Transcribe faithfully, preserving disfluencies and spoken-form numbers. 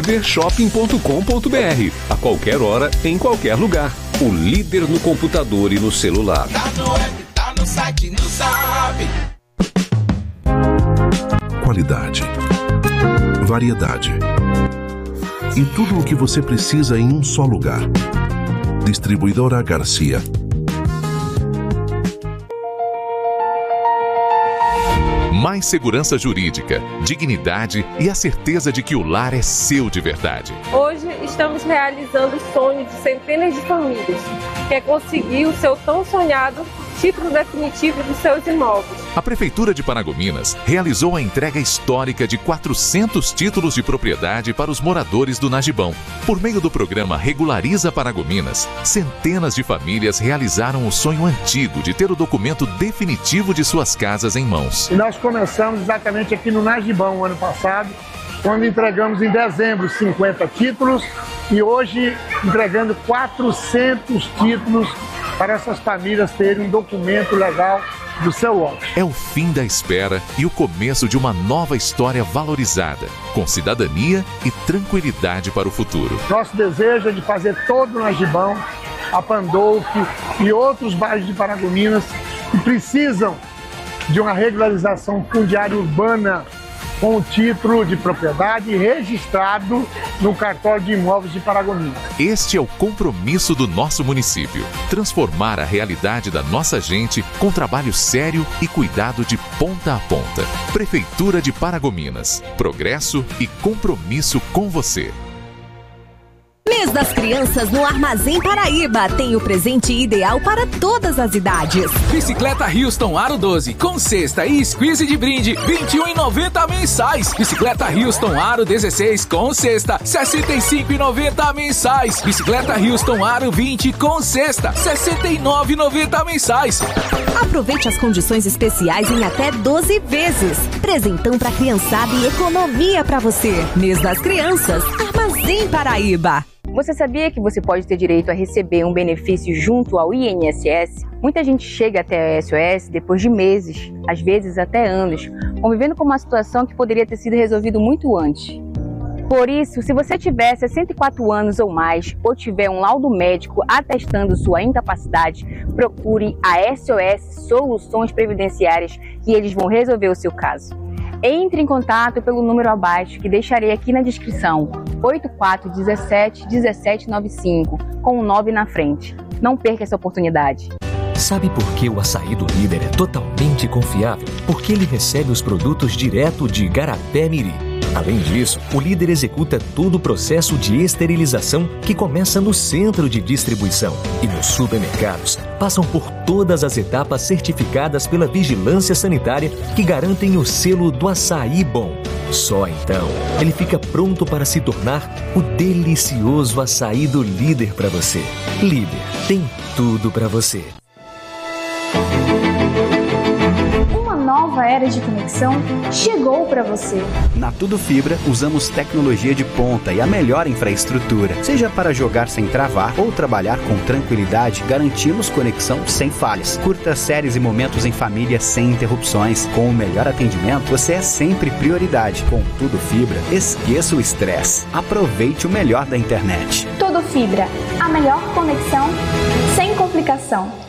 líder shopping ponto com ponto br. A qualquer hora, em qualquer lugar. O líder no computador e no celular. Tá no app, tá no site, no Zap. Qualidade. Variedade. E tudo o que você precisa em um só lugar. Distribuidora Garcia. Mais segurança jurídica, dignidade e a certeza de que o lar é seu de verdade. Hoje estamos realizando o sonho de centenas de famílias, que é conseguir o seu tão sonhado título definitivo dos seus imóveis. A Prefeitura de Paragominas realizou a entrega histórica de quatrocentos títulos de propriedade para os moradores do Nagibão. Por meio do programa Regulariza Paragominas, centenas de famílias realizaram o sonho antigo de ter o documento definitivo de suas casas em mãos. E nós começamos exatamente aqui no Nagibão, ano passado, quando entregamos em dezembro cinquenta títulos e hoje entregando quatrocentos títulos para essas famílias terem um documento legal do seu lote. É o fim da espera e o começo de uma nova história valorizada, com cidadania e tranquilidade para o futuro. Nosso desejo é de fazer todo o Nagibão, a Pandolfo e outros bairros de Paragominas que precisam de uma regularização fundiária urbana com o título de propriedade registrado no cartório de imóveis de Paragominas. Este é o compromisso do nosso município: transformar a realidade da nossa gente com trabalho sério e cuidado de ponta a ponta. Prefeitura de Paragominas. Progresso e compromisso com você. Mês das Crianças no Armazém Paraíba tem o presente ideal para todas as idades. Bicicleta Houston Aro doze com cesta e squeeze de brinde, vinte e um reais e noventa centavos mensais. Bicicleta Houston Aro dezesseis com cesta, sessenta e cinco reais e noventa centavos mensais. Bicicleta Houston Aro vinte com cesta, sessenta e nove reais e noventa centavos mensais. Aproveite as condições especiais em até doze vezes. Presentão pra criançada e economia pra você. Mês das Crianças, Armazém Paraíba. Você sabia que você pode ter direito a receber um benefício junto ao I N S S? Muita gente chega até a S O S depois de meses, às vezes até anos, convivendo com uma situação que poderia ter sido resolvida muito antes. Por isso, se você tiver sessenta e quatro anos ou mais, ou tiver um laudo médico atestando sua incapacidade, procure a S O S Soluções Previdenciárias e eles vão resolver o seu caso. Entre em contato pelo número abaixo que deixarei aqui na descrição, oito quatro um sete um sete nove cinco, com o nove na frente. Não perca essa oportunidade. Sabe por que o açaí do Líder é totalmente confiável? Porque ele recebe os produtos direto de Igarapé Miri. Além disso, o Líder executa todo o processo de esterilização que começa no centro de distribuição e nos supermercados passam por todas as etapas certificadas pela Vigilância Sanitária que garantem o selo do açaí bom. Só então ele fica pronto para se tornar o delicioso açaí do Líder para você. Líder tem tudo para você. Nova era de conexão chegou para você. Na Tudo Fibra, usamos tecnologia de ponta e a melhor infraestrutura. Seja para jogar sem travar ou trabalhar com tranquilidade, garantimos conexão sem falhas. Curta séries e momentos em família sem interrupções. Com o melhor atendimento, você é sempre prioridade. Com Tudo Fibra, esqueça o estresse. Aproveite o melhor da internet. Tudo Fibra, a melhor conexão sem complicação.